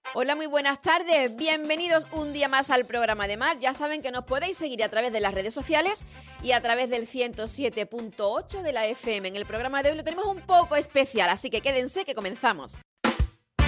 Hola, muy buenas tardes. Bienvenidos un día más al programa de Mar. Ya saben que nos podéis seguir a través de las redes sociales y a través del 107.8 de la FM. En el programa de hoy lo tenemos un poco especial, así que quédense que comenzamos.